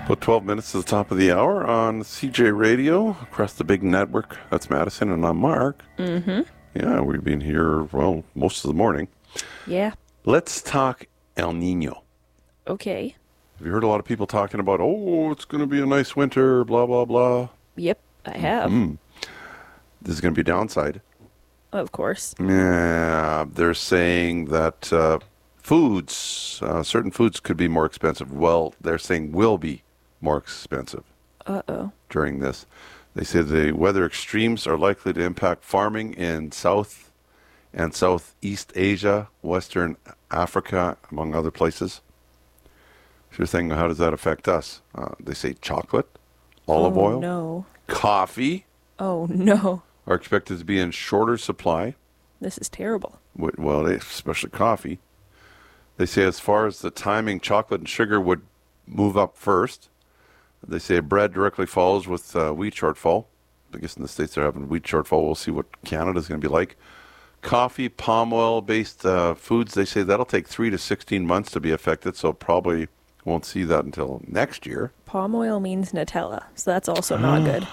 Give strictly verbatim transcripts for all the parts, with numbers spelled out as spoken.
About twelve minutes to the top of the hour on C J Radio across the big network. That's Madison, and I'm Mark. Mm-hmm. Yeah, we've been here, well, most of the morning. Yeah. Let's talk El Nino. Okay. Have you heard a lot of people talking about, oh, it's going to be a nice winter, blah, blah, blah? Yep, I have. Mm. This is going to be a downside. Of course. Yeah, they're saying that uh, foods, uh, certain foods could be more expensive. Well, they're saying will be more expensive. Uh-oh. During this. They say the weather extremes are likely to impact farming in South and Southeast Asia, Western Africa, among other places. So you're thinking, how does that affect us? Uh, they say chocolate, olive oh, oil, no. coffee Oh, no. are expected to be in shorter supply. This is terrible. Well, especially coffee. They say as far as the timing, chocolate and sugar would move up first. They say bread directly follows with uh, wheat shortfall. I guess in the States they're having wheat shortfall. We'll see what Canada's going to be like. Coffee, palm oil-based uh, foods, they say that'll take three to sixteen months to be affected, so probably won't see that until next year. Palm oil means Nutella, so that's also not good.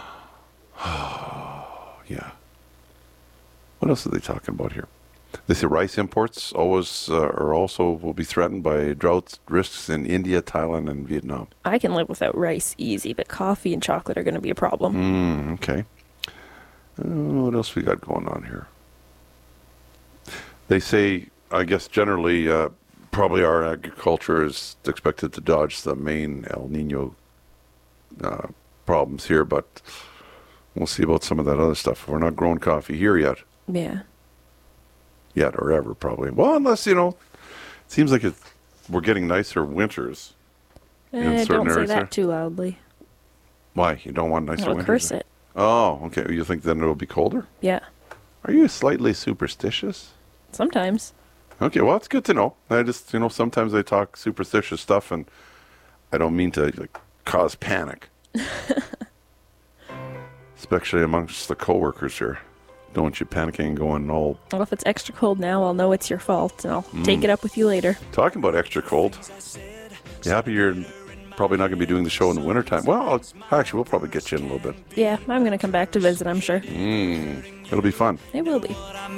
Yeah. What else are they talking about here? They say rice imports always uh, are also will be threatened by drought risks in India, Thailand, and Vietnam. I can live without rice easy, but coffee and chocolate are going to be a problem. Mm, okay. Uh, what else we got going on here? They say, I guess generally, uh, probably our agriculture is expected to dodge the main El Nino uh, problems here, but we'll see about some of that other stuff. We're not growing coffee here yet. Yeah. Yet or ever, probably. Well, unless, you know, it seems like it, we're getting nicer winters. Eh, in certain don't say areas that here. too loudly. Why? You don't want nicer It'll winters? curse it. Oh, okay. You think then it'll be colder? Yeah. Are you slightly superstitious? Sometimes. Okay, well, it's good to know. I just, you know, sometimes I talk superstitious stuff, and I don't mean to like, cause panic. Especially amongst the coworkers here. Don't want you panicking and going all... Well, if it's extra cold now, I'll know it's your fault, and I'll Mm. take it up with you later. Talking about extra cold, you happy you're probably not going to be doing the show in the wintertime? Well, actually, we'll probably get you in a little bit. Yeah, I'm going to come back to visit, I'm sure. Mm, it'll be fun. It will be.